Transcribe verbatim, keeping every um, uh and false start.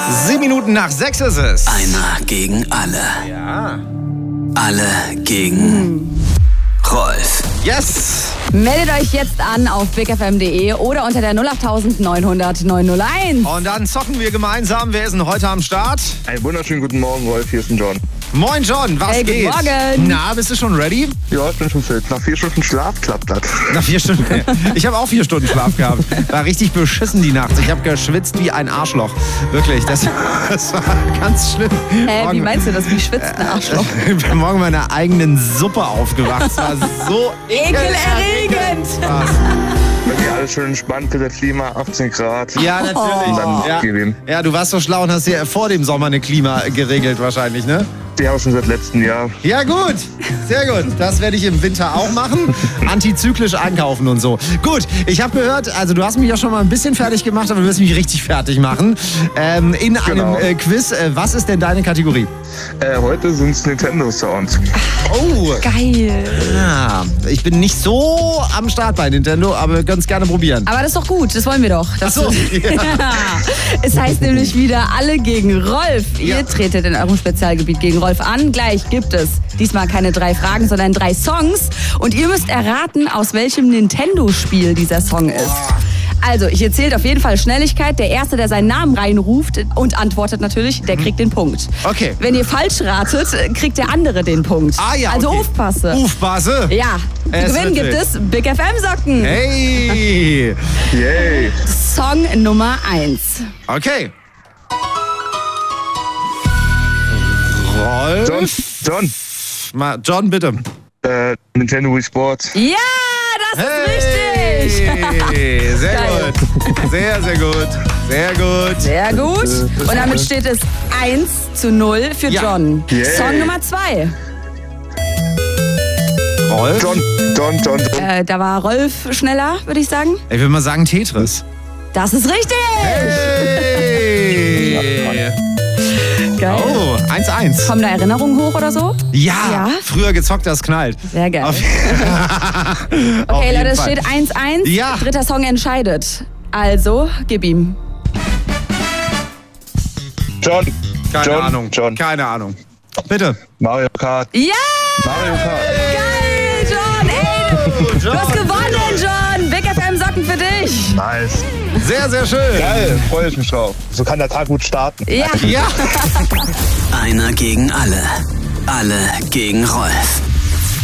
Sieben Minuten nach sechs ist es. Einer gegen alle. Ja. Alle gegen Rolf. Yes. Meldet euch jetzt an auf big f m punkt d e oder unter der null acht neun null null neun null eins. Und dann zocken wir gemeinsam. Wer ist denn heute am Start? Einen wunderschönen guten Morgen, Rolf. Hier ist ein John. Moin John, was Hey, guten geht? Morgen. Na, bist du schon ready? Ja, ich bin schon fit. Nach vier Stunden Schlaf klappt das. Nach vier Stunden. Ich habe auch vier Stunden Schlaf gehabt. War richtig beschissen die Nacht. Ich habe geschwitzt wie ein Arschloch. Wirklich, das, das war ganz schlimm. Hä, Morgen, wie meinst du das? Wie schwitzt ein Arschloch? Ich bin morgen in meiner eigenen Suppe aufgewacht. Es war so Ekelerregend. Was? Bei mir alles schön entspannt, für das Klima, achtzehn Grad. Ja, natürlich. Und dann Ja. gib ihm. ja, du warst so schlau und hast dir vor dem Sommer eine Klima geregelt wahrscheinlich, ne? Die habe ich schon seit letztem Jahr. Ja gut, sehr gut. Das werde ich im Winter auch machen. Antizyklisch einkaufen und so. Gut, ich habe gehört, also du hast mich ja schon mal ein bisschen fertig gemacht, aber du wirst mich richtig fertig machen. Ähm, in einem Genau. äh, Quiz. Äh, was ist denn deine Kategorie? Äh, heute sind es Nintendo Sounds. Oh, Geil. ja. Ich bin nicht so am Start bei Nintendo, aber wir können es gerne probieren. Aber das ist doch gut, das wollen wir doch. Das Ach so, ja. Es heißt nämlich wieder alle gegen Rolf. Ja. Ihr tretet in eurem Spezialgebiet gegen Rolf an. Gleich gibt es diesmal keine drei Fragen, sondern drei Songs. Und ihr müsst erraten, aus welchem Nintendo-Spiel dieser Song ist. Also, ich erzähle auf jeden Fall Schnelligkeit. Der Erste, der seinen Namen reinruft und antwortet natürlich, der kriegt den Punkt. Okay. Wenn ihr falsch ratet, kriegt der andere den Punkt. Ah ja, Also okay. aufpasse. Ufbase. Ja, zu Es gewinnen wird gibt wild. es Big F M-Socken. Hey. Yay! Song Nummer eins. Okay. Rolf. John, John, Mal, John, bitte. äh, Nintendo Wii Sports. Ja, das ist richtig. Hey, sehr Geil. gut. Sehr, sehr gut. Sehr gut. Sehr gut. Und damit steht es eins zu null für Ja. John. Yay. Song Nummer zwei. Rolf? John, John, John, John. Äh, da war Rolf schneller, würde ich sagen. Ich will mal sagen Tetris. Das ist richtig. Hey. Geil. Oh, eins eins. Kommen da Erinnerungen hoch oder so? Ja, Ja? früher gezockt, das knallt. Sehr geil. Auf, Auf Okay, jeden Leute, es Fall. steht eins eins. Ja. Dritter Song entscheidet. Also, gib ihm. John, Keine John, Ahnung. John. Keine Ahnung. Bitte. Mario Kart. Ja! Mario Kart. Geil, John! Ey, du hast gewonnen, John! Big F M Socken für dich! Nice. Sehr, sehr schön. Geil, freue ich mich drauf. So kann der Tag gut starten. Ja. Ja. Einer gegen alle. Alle gegen Rolf.